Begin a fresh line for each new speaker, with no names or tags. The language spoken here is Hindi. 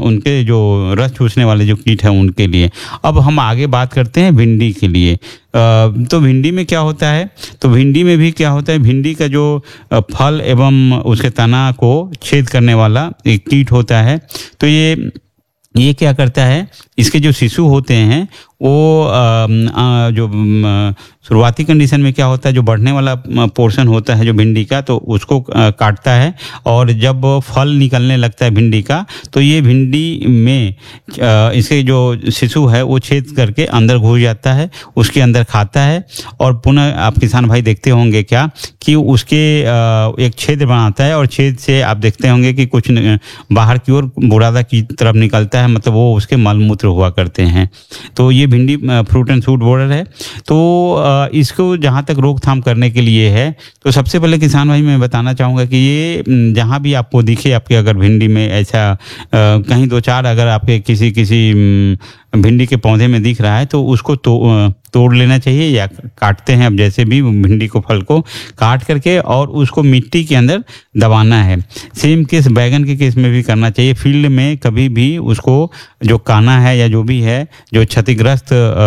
उनके जो रस चूसने वाले जो कीट हैं उनके लिए। अब हम आगे बात करते हैं भिंडी के लिए। तो भिंडी में क्या होता है, तो भिंडी में भी क्या होता है, भिंडी का जो फल एवं उसके तना को छेद करने वाला एक कीट होता है। तो ये क्या करता है, इसके जो शिशु होते हैं वो जो शुरुआती कंडीशन में क्या होता है, जो बढ़ने वाला पोर्शन होता है जो भिंडी का, तो उसको काटता है। और जब फल निकलने लगता है भिंडी का, तो ये भिंडी में इसके जो शिशु है वो छेद करके अंदर घुस जाता है, उसके अंदर खाता है। और पुनः आप किसान भाई देखते होंगे क्या कि उसके एक छेद बनाता है, और छेद से आप देखते होंगे कि कुछ बाहर की ओर बुरादा की तरफ निकलता है, मतलब वो उसके मल मूत्र हुआ करते हैं। तो ये भिंडी फ्रूट एंड शूट बोरर है। तो इसको जहाँ तक रोकथाम करने के लिए है, तो सबसे पहले किसान भाई मैं बताना चाहूँगा कि ये जहाँ भी आपको दिखे, आपके अगर भिंडी में ऐसा कहीं दो चार अगर आपके किसी भिंडी के पौधे में दिख रहा है, तो उसको तोड़ लेना चाहिए, या काटते हैं अब जैसे भी भिंडी को, फल को काट करके और उसको मिट्टी के अंदर दबाना है। सेम केस बैगन के केस में भी करना चाहिए। फील्ड में कभी भी उसको जो काना है या जो भी है जो क्षतिग्रस्त